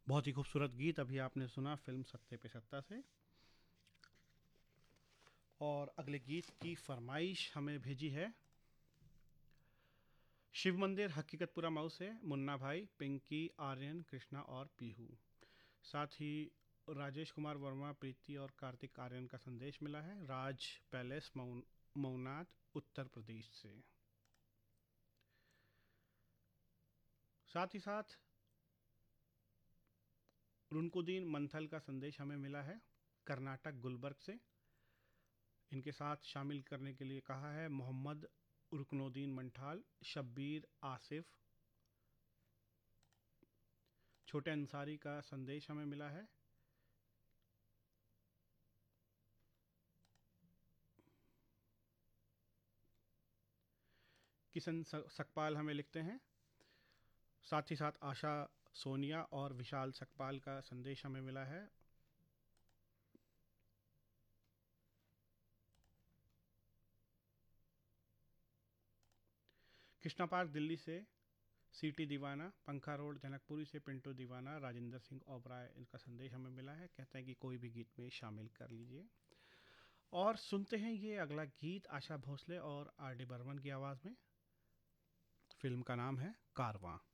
बहुत ही खूबसूरत गीत अभी आपने सुना फिल्म सत्ते पे सत्ता से। और अगले गीत की फरमाइश हमें भेजी है शिव मंदिर हकीकतपुरा माऊ से मुन्ना भाई, पिंकी, आर्यन, कृष्णा और पीहू। साथ ही राजेश कुमार वर्मा, प्रीति और कार्तिक आर्यन का संदेश मिला है राज पैलेस मऊनाथ उत्तर प्रदेश से। साथ ही साथ रुनकुदीन मंथल का संदेश हमें मिला है कर्नाटक गुलबर्ग से। इनके साथ शामिल करने के लिए कहा है मोहम्मद रुकनुद्दीन मंठाल, शब्बीर आसिफ। छोटे अंसारी का संदेश हमें मिला है किशन सकपाल हमें लिखते हैं। साथ ही साथ आशा सोनिया और विशाल सकपाल का संदेश हमें मिला है। कृष्णा पार्क दिल्ली से सीटी दीवाना, पंखा रोड जनकपुरी से पिंटू दीवाना, राजेंद्र सिंह ओबराय, इनका संदेश हमें मिला है। कहते हैं कि कोई भी गीत में शामिल कर लीजिए। और सुनते हैं ये अगला गीत आशा भोसले और आर डी बर्मन की आवाज़ में। फिल्म का नाम है कारवां।